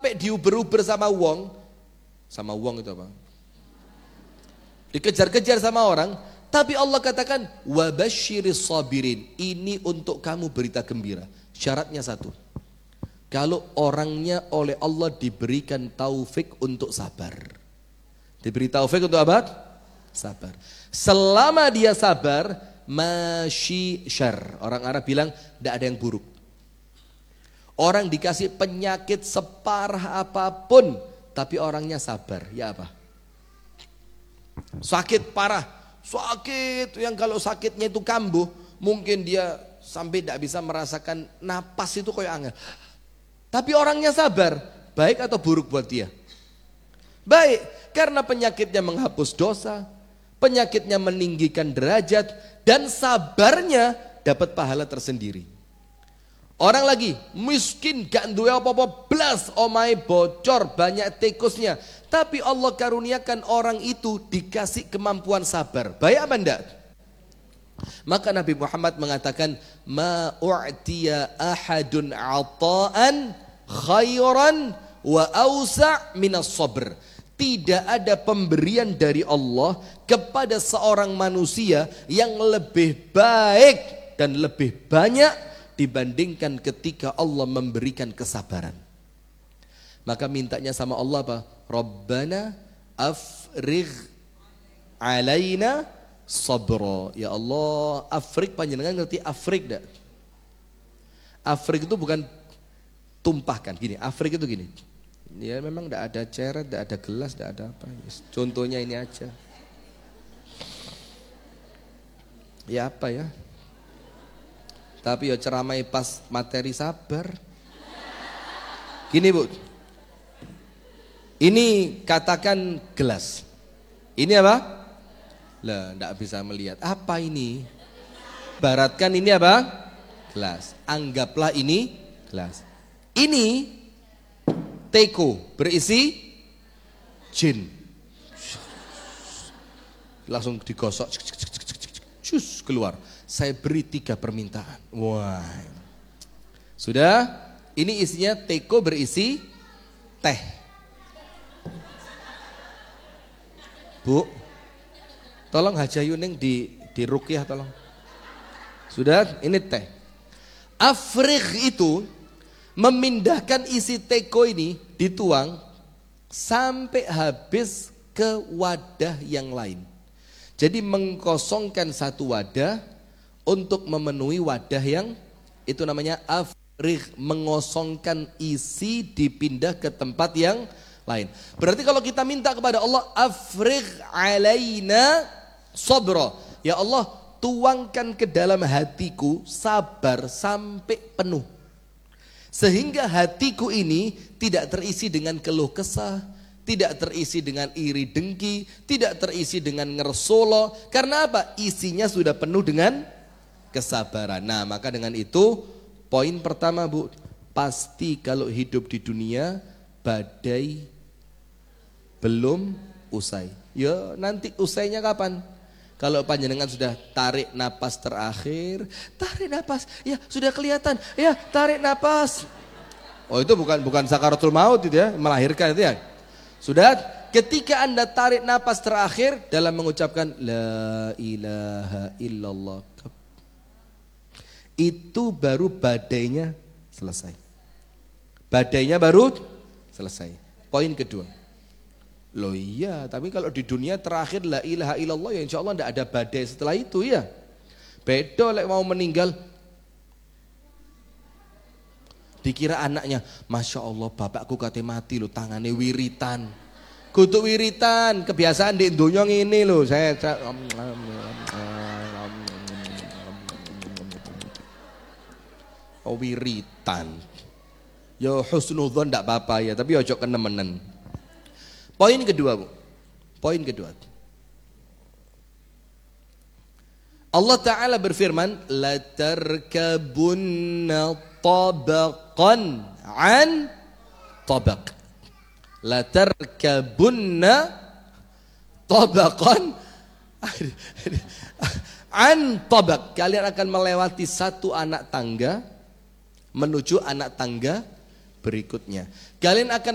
sampai diuber-uber sama wong itu apa? Dikejar-kejar sama orang, tapi Allah katakan wabasyiris sabirin. Ini untuk kamu berita gembira. Syaratnya satu. Kalau orangnya oleh Allah diberikan taufik untuk sabar. Diberi taufik untuk apa? Sabar. Selama dia sabar, masyi syar. Orang Arab bilang tidak ada yang buruk. Orang dikasih penyakit separah apapun, tapi orangnya sabar, ya apa? Sakit parah, sakit yang kalau sakitnya itu kambuh, mungkin dia sampai tidak bisa merasakan napas itu kayak angin. Tapi orangnya sabar, baik atau buruk buat dia? Baik, karena penyakitnya menghapus dosa, penyakitnya meninggikan derajat, dan sabarnya dapat pahala tersendiri. Orang lagi miskin, gak duwe apa-apa blas, omai bocor, banyak tikusnya. Tapi Allah karuniakan orang itu dikasih kemampuan sabar. Baik apa enggak? Maka Nabi Muhammad mengatakan, ma u'tiya ahadun ata'an khairan wa awsa' minas sabr. Tidak ada pemberian dari Allah kepada seorang manusia yang lebih baik dan lebih banyak dibandingkan ketika Allah memberikan kesabaran. Maka mintanya sama Allah apa? Rabbana afrigh alaina sabra. Ya Allah, afrig, panjenengan ngerti afrig enggak? Afrig itu bukan tumpahkan, gini, afrig itu gini. Ya memang enggak ada ceret, enggak ada gelas, enggak ada apa. Contohnya ini aja. Ya apa ya? Tapi ya ceramai pas materi sabar. Gini Bu. Ini katakan gelas. Ini apa? Lah, enggak bisa melihat. Apa ini? Baratkan ini apa? Gelas. Anggaplah ini gelas. Ini teko berisi jin. Langsung digosok. Cus keluar. Saya beri 3 permintaan. Wah. Sudah? Ini isinya teko berisi teh. Bu, tolong Haja Yuning di ruqyah tolong. Sudah, ini teh. Afrigh itu memindahkan isi teko ini dituang sampai habis ke wadah yang lain. Jadi mengkosongkan satu wadah untuk memenuhi wadah yang itu namanya afrigh, mengosongkan isi dipindah ke tempat yang lain. Berarti kalau kita minta kepada Allah afrigh alaina sabra, ya Allah tuangkan ke dalam hatiku sabar sampai penuh, sehingga hatiku ini tidak terisi dengan keluh kesah, tidak terisi dengan iri dengki, tidak terisi dengan ngersolo. Karena apa? Isinya sudah penuh dengan kesabaran. Nah maka dengan itu poin pertama Bu, pasti kalau hidup di dunia badai belum usai. Ya nanti usainya kapan? Kalau panjenengan sudah tarik napas terakhir, tarik napas, ya sudah kelihatan, ya tarik napas. Oh itu bukan sakaratul maut itu ya, melahirkan itu ya. Sudah, ketika Anda tarik napas terakhir dalam mengucapkan la ilaha illallah, itu baru badainya selesai. Badainya baru selesai. Poin kedua. Loh iya, tapi kalau di dunia terakhir la ilaha illallah ya insya Allah tidak ada badai setelah itu ya. Beda lek mau meninggal. Dikira anaknya, Masya Allah bapakku kate mati loh, tangannya wiritan. Kutuk wiritan, kebiasaan di dunia ini loh. Saya wiritan. Ya husnudzon tidak apa-apa ya, tapi ojo kenemenen. Poin kedua Bu, poin kedua. Allah Ta'ala berfirman, la tarkabunna tabaqan an tabaq. La tarkabunna tabaqan an tabaq. Kalian akan melewati satu anak tangga menuju anak tangga berikutnya. Kalian akan